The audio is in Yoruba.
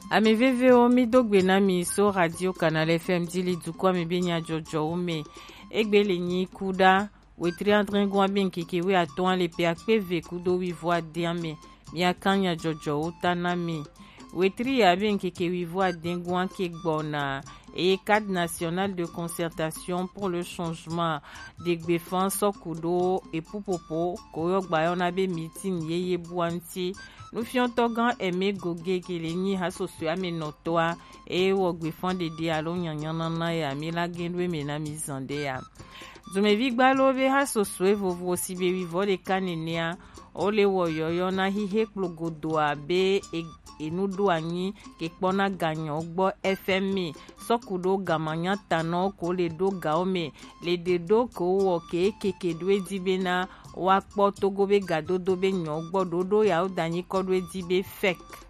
Ami VVO mi dogbe na mi so radio Canal FM dili dukwa mi benya jojo ume. Egbele ni kuda wetri andren gwa ben keke we atoan le pe akpeve kudo wi voa diame. Mi akanya jojo utana mi. Wetri ya ben keke wi voa dengwa ke gbona. Et cadre national de concertation pour le changement des gbefan sokudo et poupopo koyok bayon abe meeting yeye buanti. Nous fions togan aimé goge keleni hasosu amenotoa et wogbefan de dialo nyanyanana ya mila genwe mena mizande ya. Zumevi gbalobe hasosu evovo sibe wivo de kanenia ole woyoyo na hihe klogodoa be enudo anyi kekpona ganyo gbo FMI sokudo gamanya tano ko le do gaome le de do ko wo keke dwe dibena wakpo togobe gadodo be nyogbo dodo ya udanyi kodwe dibe fek